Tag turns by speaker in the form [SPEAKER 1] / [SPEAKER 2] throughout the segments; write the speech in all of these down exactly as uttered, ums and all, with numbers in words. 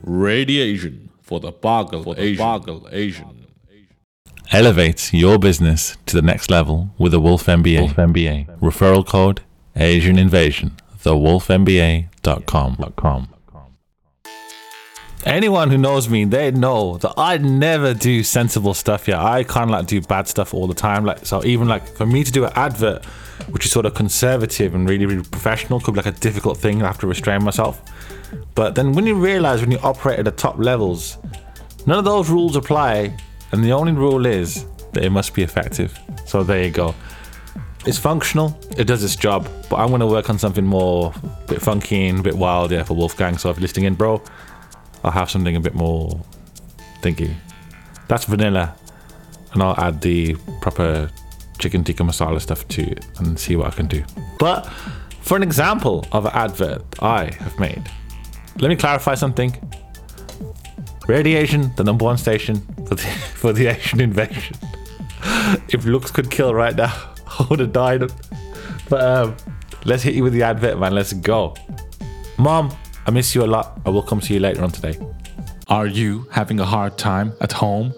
[SPEAKER 1] Radiation for the Boggle Asian. Boggle Asian.
[SPEAKER 2] Elevate your business to the next level with the Wolf M B A. Wolf M B A. Referral code Asian Invasion. the wolf m b a dot com. Anyone who knows me, they know that I never do sensible stuff. Yeah, I kind of like do bad stuff all the time. Like, so even like for me to do an advert, which is sort of conservative and really, really professional, could be like a difficult thing. I have to restrain myself. But then when you realize when you operate at the top levels, none of those rules apply, and the only rule is that it must be effective. So there you go. It's functional, it does its job, but I'm going to work on something more a bit funky and a bit wild, yeah, for Wolfgang. So if you're listening in, bro, I'll have something a bit more thinky. That's vanilla, and I'll add the proper chicken tikka masala stuff to it and see what I can do. But for an example of an advert I have made, let me clarify something. Radiation, the number one station for the, for the Asian invasion. If looks could kill right now, I would have died. But um, let's hit you with the advert, man. Let's go. Mom, I miss you a lot. I will come see you later on today.
[SPEAKER 1] Are you having a hard time at home?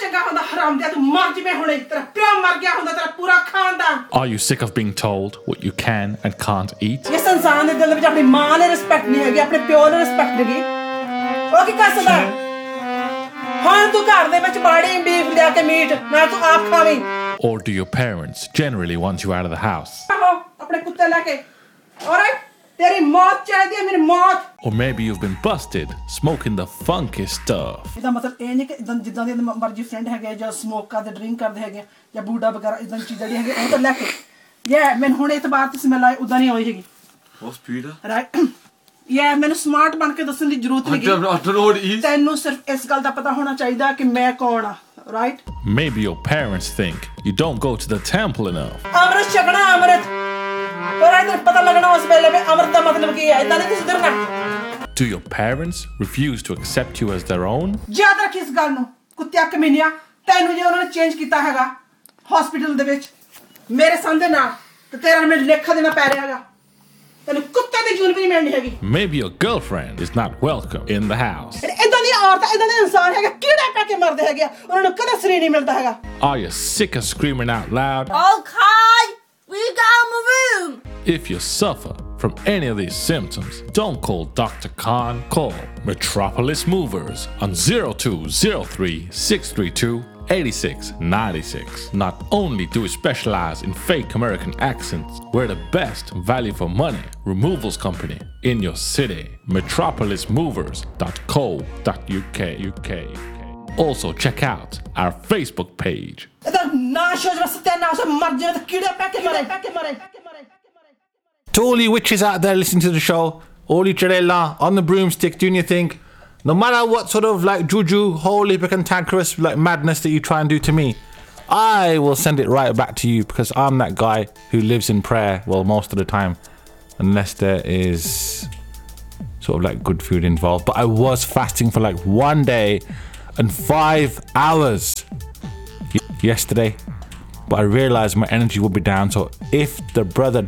[SPEAKER 1] Are you sick of being told what you can and can't eat? Or do your parents generally want you out of the house? Or maybe you've been busted smoking the funky stuff.
[SPEAKER 3] What's Peter?
[SPEAKER 4] Right. Yeah, मैंने smart बन के दसने की जरूरत नहीं है.
[SPEAKER 3] I don't know what it is.
[SPEAKER 4] तैनू सिर्फ इस गल दा पता होना चाहिए कि मैं कौन आ, right?
[SPEAKER 1] Maybe your parents think you don't go to the temple enough.
[SPEAKER 4] अमृत छकना अमृत. और इधर पता लगना उस बेले में अमृत दा मतलब क्या है? इधर नहीं सुधरना.
[SPEAKER 1] Do your parents refuse to accept you as their own?
[SPEAKER 4] याद रख इस गल नू. कुत्तिया कमीनिया. तैनू जो उन्होंने change किया हैगा hospital दे विच. मेरे संदे ना. तो तेरा मैं लेखा देना पै रहा हैगा.
[SPEAKER 1] Maybe your girlfriend is not welcome in the house. Are you sick of screaming out loud?
[SPEAKER 5] Okay, we go in the room.
[SPEAKER 1] If you suffer from any of these symptoms, don't call Doctor Khan. Call Metropolis Movers on zero two zero three, six three two, eight six nine six. Not only do we specialize in fake American accents, we're the best value for money removals company in your city. metropolis movers dot co dot u k. U K. Also check out our Facebook page.
[SPEAKER 2] To all you witches out there listening to the show, all you Chirella on the broomstick doing your thing, no matter what sort of like juju, holy, cantankerous like madness that you try and do to me, I will send it right back to you because I'm that guy who lives in prayer, well, most of the time, unless there is sort of like good food involved. But I was fasting for like one day and five hours yesterday, but I realized my energy would be down. So if the brother